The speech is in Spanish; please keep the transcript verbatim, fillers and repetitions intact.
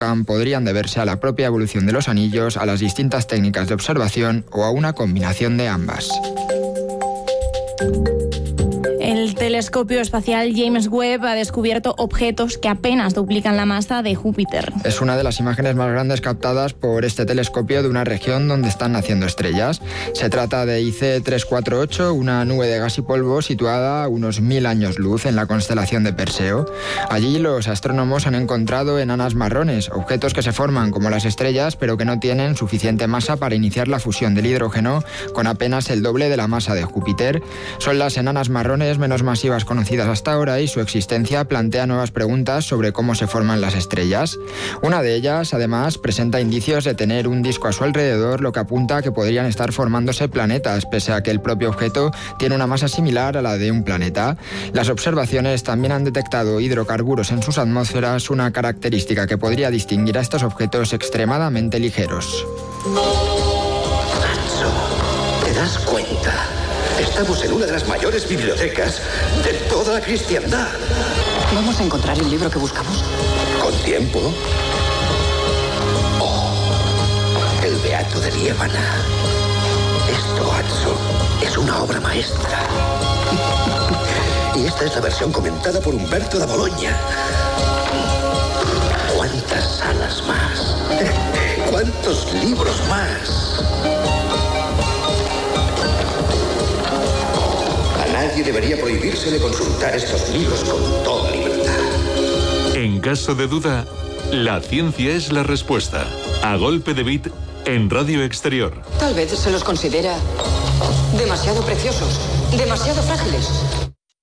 apuntan podrían deberse a la propia evolución de los anillos, a las distintas técnicas de observación o a una combinación de ambas. El telescopio espacial James Webb ha descubierto objetos que apenas duplican la masa de Júpiter. Es una de las imágenes más grandes captadas por este telescopio de una región donde están naciendo estrellas. Se trata de I C trescientos cuarenta y ocho, una nube de gas y polvo situada a unos mil años luz en la constelación de Perseo. Allí los astrónomos han encontrado enanas marrones, objetos que se forman como las estrellas pero que no tienen suficiente masa para iniciar la fusión del hidrógeno con apenas el doble de la masa de Júpiter. Son las enanas marrones menos masivas conocidas hasta ahora y su existencia plantea nuevas preguntas sobre cómo se forman las estrellas. Una de ellas, además, presenta indicios de tener un disco a su alrededor, lo que apunta a que podrían estar formándose planetas, pese a que el propio objeto tiene una masa similar a la de un planeta. Las observaciones también han detectado hidrocarburos en sus atmósferas, una característica que podría distinguir a estos objetos extremadamente ligeros. Nacho, ¿te das cuenta? Estamos en una de las mayores bibliotecas de toda la cristiandad. ¿Vamos a encontrar el libro que buscamos? ¿Con tiempo? Oh, el Beato de Liébana. Esto, Atso, es una obra maestra. Y esta es la versión comentada por Humberto da Bologna. ¿Cuántas salas más? ¿Cuántos libros más? Nadie debería prohibírsele consultar estos libros con toda libertad. En caso de duda, la ciencia es la respuesta. A golpe de bit en Radio Exterior. Tal vez se los considera demasiado preciosos, demasiado frágiles.